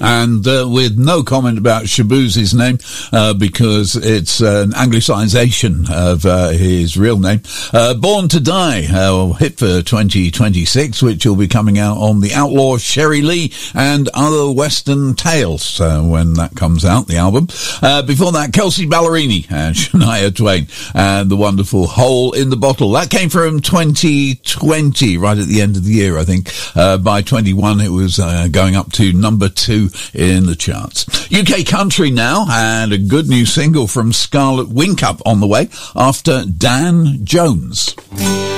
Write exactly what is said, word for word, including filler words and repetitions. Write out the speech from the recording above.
and uh, with no comment about Shaboozey's name, uh, because it's an anglicisation of uh, his real name. Uh, Born to Die, uh, hit for twenty twenty-six, which will be coming out on The Outlaw, Sherry Lee, and Other Western Tales, uh, when that comes out, the album. Uh, before that, Kelsey Ballerini and Shania Twain, and the wonderful Hole in the Bottle. That came from twenty twenty, right at the end of the year, I think. Uh, by twenty-one, it was uh, going up to number two in the charts. U K country now, and a good new single from Scarlet Wingcup on the way after Dan Jones.